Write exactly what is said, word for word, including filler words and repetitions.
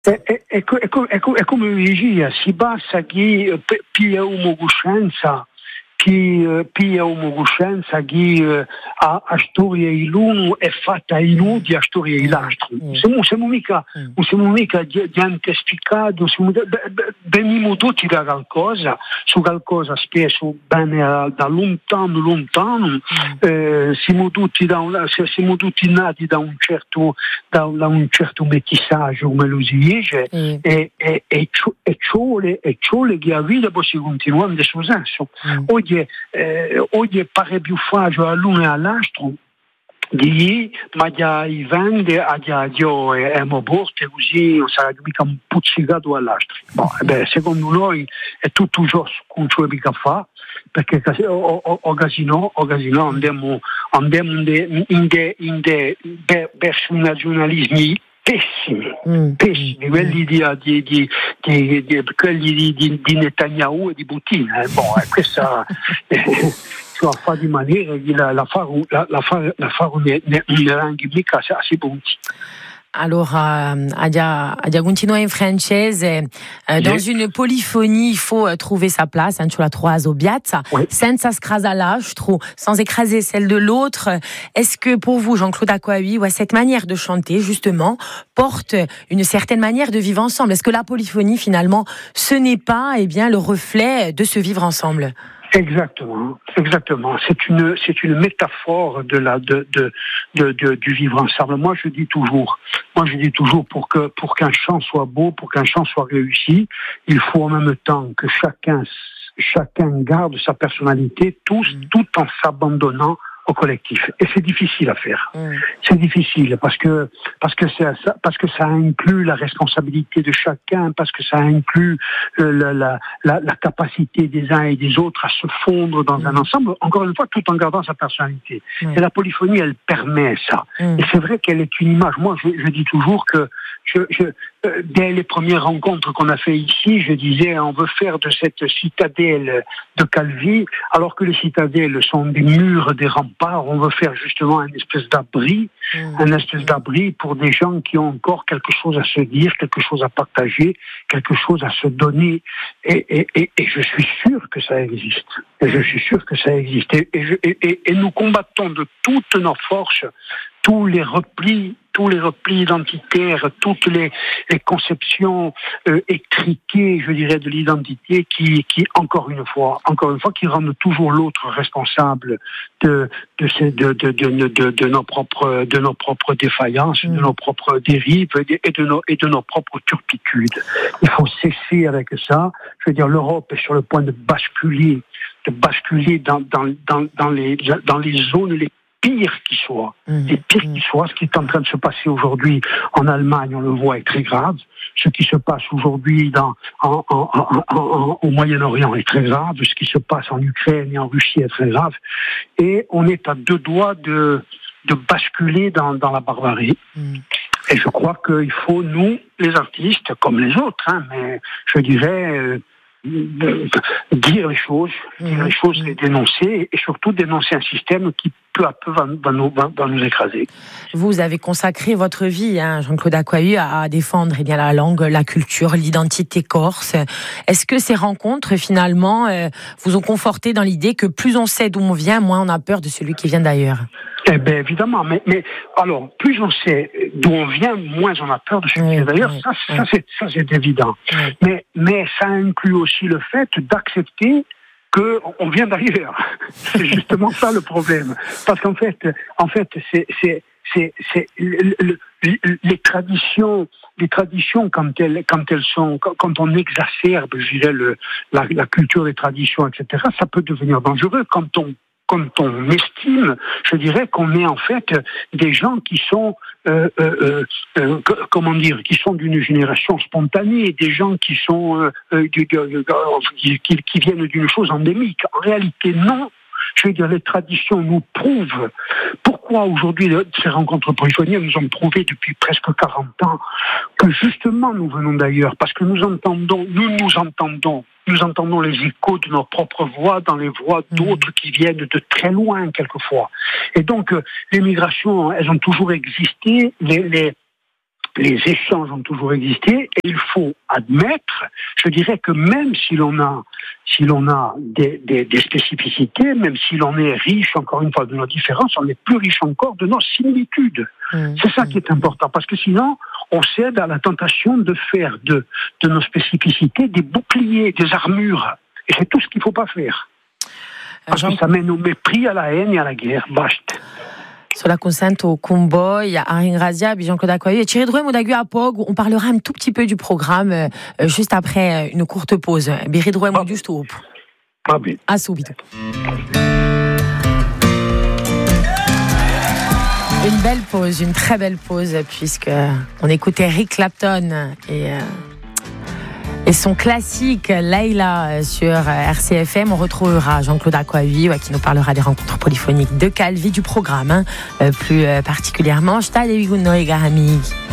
E, e, e, e, e come dicevo, si basta che pia una coscienza, che pia una coscienza che a, a storia di l'uno è fatta in uno di a storia di l'altro. Mm. Siamo, siamo mica, mm. non siamo mica gente spiccati, veniamo tutti da qualcosa, su qualcosa spesso bene da lontano, lontano, mm. eh, siamo, tutti da un, siamo tutti nati da un certo, da un, da un certo metissaggio, come lo si dice, mm. e, e, e, e ciò che la vita può continuare in questo senso. Mm. Oggi Eh, oggi pare più facile all'uno e all'altro di ma già i vende a già io e mo porte così non sarà mica un puzzicato all'altro. Boh, beh, secondo noi è tutto giusto con ciò che fa, perché o, o, o casino o casino andiamo andiamo in de, in de, in de, verso un nazionalismi pessimi, mm. pessimi, quelli di, di, di, di, di, quelli di, di, di Netanyahu e di Putin. Eh. Bon, eh, questa eh, si va a fare di maniera che la, la fare la, la fare, la fare ne, ne, ne ranghi mica a si punti. Allora, Adia, Adia continua in francese. Euh, dans oui. Une polyphonie, il faut euh, trouver sa place, hein, sur la trois obiazza, oui. Senza scrasalastro, sans écraser celle de l'autre. Est-ce que pour vous, Jean-Claude Acquahuit, ouais, cette manière de chanter, justement, porte une certaine manière de vivre ensemble? Est-ce que la polyphonie, finalement, ce n'est pas, eh bien, le reflet de ce vivre ensemble? Exactement, exactement. C'est une, c'est une métaphore de la, de, de, de, de, du vivre ensemble. Moi, je dis toujours, moi, je dis toujours, pour que, pour qu'un chant soit beau, pour qu'un chant soit réussi, il faut en même temps que chacun, chacun garde sa personnalité, tous, mmh. tout en s'abandonnant au collectif. Et c'est difficile à faire. Mmh. C'est difficile parce que, parce que ça, parce que ça inclut la responsabilité de chacun, parce que ça inclut euh, la, la, la, la capacité des uns et des autres à se fondre dans mmh. un ensemble, encore une fois, tout en gardant sa personnalité. Mmh. Et la polyphonie, elle permet ça. Mmh. Et c'est vrai qu'elle est une image. Moi, je, je dis toujours que je, je, euh, dès les premières rencontres qu'on a fait ici, je disais, on veut faire de cette citadelle de Calvi, alors que les citadelles sont des murs, des remparts, on veut faire justement une espèce d'abri, mmh. une espèce d'abri pour des gens qui ont encore quelque chose à se dire, quelque chose à partager, quelque chose à se donner. Et, et, et, et je suis sûr que ça existe. Et je suis sûr que ça existe. Et, et, je, et, et nous combattons de toutes nos forces tous les replis, tous les replis identitaires, toutes les, les conceptions euh, étriquées, je dirais, de l'identité qui, qui, encore une fois, encore une fois, qui rendent toujours l'autre responsable de, de, ces, de, de, de, de, de nos propres, de nos propres défaillances, mmh. de nos propres dérives et de nos, et de nos propres turpitudes. Il faut cesser avec ça. Je veux dire, l'Europe est sur le point de basculer, de basculer dans, dans, dans, dans les, dans les zones les pire qui soit, mmh. et pire qui soit, ce qui est en train de se passer aujourd'hui en Allemagne, on le voit, est très grave. Ce qui se passe aujourd'hui dans, en, en, en, en, au Moyen-Orient est très grave. Ce qui se passe en Ukraine et en Russie est très grave. Et on est à deux doigts de, de basculer dans, dans la barbarie. Mmh. Et je crois qu'il faut, nous, les artistes, comme les autres, hein, mais je dirais... Euh, De, de dire les choses, dire mmh. les choses, les dénoncer et surtout dénoncer un système qui peu à peu va, va, nous, va, va nous écraser. Vous avez consacré votre vie, hein, Jean-Claude Acquahuit, à, à défendre eh bien, la langue, la culture, l'identité corse. Est-ce que ces rencontres, finalement, euh, vous ont conforté dans l'idée que plus on sait d'où on vient, moins on a peur de celui qui vient d'ailleurs? Eh bien, évidemment, mais, mais alors, plus on sait d'où on vient, moins on a peur de celui qui vient d'ailleurs. Oui, ça, oui. ça, c'est, ça, c'est évident. Oui. Mais, mais ça inclut aussi le fait d'accepter qu'on vient d'ailleurs. C'est justement ça le problème. Parce qu'en fait, en fait, c'est, c'est, c'est, c'est le, le, les traditions, les traditions quand elles, quand elles sont, quand on exacerbe, je dirais, le, la, la culture des traditions, et cetera, ça peut devenir dangereux quand on quand on estime, je dirais qu'on est en fait des gens qui sont, euh, euh, euh, comment dire, qui sont d'une génération spontanée, des gens qui sont, euh, euh, du, du, qui, qui viennent d'une chose endémique. En réalité, non. Je veux dire, les traditions nous prouvent. Pourquoi aujourd'hui ces rencontres polyphoniques nous ont prouvé depuis presque quarante ans que justement nous venons d'ailleurs, parce que nous entendons, nous nous entendons, nous entendons les échos de nos propres voix dans les voix d'autres qui viennent de très loin quelquefois. Et donc, les migrations, elles ont toujours existé. Les, les les échanges ont toujours existé et il faut admettre, je dirais que même si l'on a, si l'on a des, des, des spécificités, même si l'on est riche encore une fois de nos différences, on est plus riche encore de nos similitudes. Mmh. C'est ça qui est important, parce que sinon on cède à la tentation de faire de, de nos spécificités des boucliers, des armures. Et c'est tout ce qu'il ne faut pas faire. Parce Jean... que ça mène au mépris, à la haine et à la guerre. Basta. Cela concerne au Comboy, à Ringrazia, Jean-Claude Acquaviu et Thierry Drouet Modagu à Pog. On parlera un tout petit peu du programme euh, juste après une courte pause. Thierry Drouet Modagu, je trouve. Ah bien. À subito. Une belle pause, une très belle pause, puisque on écoutait Eric Clapton et... Euh... Et son classique Layla sur R C F M, on retrouvera Jean-Claude Acquaviu qui nous parlera des rencontres polyphoniques de Calvi, du programme hein, plus particulièrement. Je t'ai dit,